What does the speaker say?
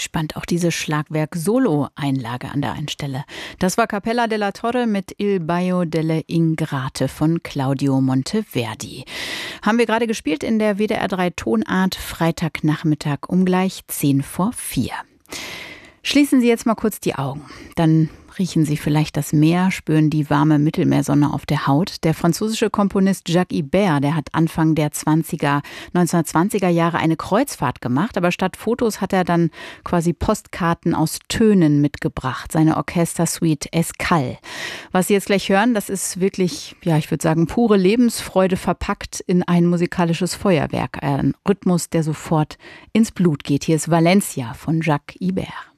spannend, auch diese Schlagwerk-Solo-Einlage an der einen Stelle. Das war Cappella della Torre mit Il Baio delle Ingrate von Claudio Monteverdi. Haben wir gerade gespielt in der WDR 3 Tonart, Freitagnachmittag um gleich 4:10. Schließen Sie jetzt mal kurz die Augen, dann riechen Sie vielleicht das Meer, spüren die warme Mittelmeersonne auf der Haut. Der französische Komponist Jacques Ibert, der hat Anfang der 1920er Jahre eine Kreuzfahrt gemacht, aber statt Fotos hat er dann quasi Postkarten aus Tönen mitgebracht, seine Orchestersuite Escale. Was Sie jetzt gleich hören, das ist wirklich, ja, ich würde sagen, pure Lebensfreude verpackt in ein musikalisches Feuerwerk, ein Rhythmus, der sofort ins Blut geht. Hier ist Valencia von Jacques Ibert.